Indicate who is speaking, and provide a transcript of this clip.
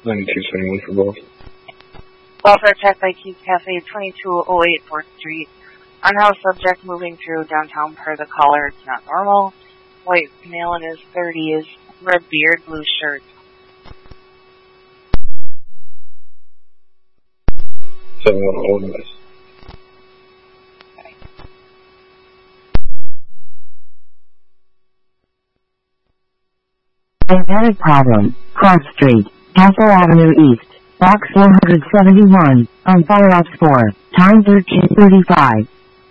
Speaker 1: 9271 for both.
Speaker 2: Welfare check by Keith Cafe, 2208 4th Street. Unhoused subject moving through downtown per the caller. It's not normal. White male in his 30s. Red beard, blue shirt.
Speaker 1: 711 West.
Speaker 3: Antenna problem. Cross Street, Castle Avenue East, Box 471, on Fire Ops 4, time 13:35.